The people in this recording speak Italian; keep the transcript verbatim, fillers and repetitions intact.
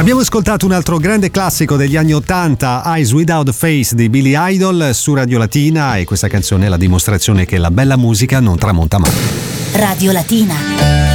Abbiamo ascoltato un altro grande classico degli anni ottanta, Eyes Without a Face di Billy Idol su Radio Latina, e questa canzone è la dimostrazione che la bella musica non tramonta mai. Radio Latina.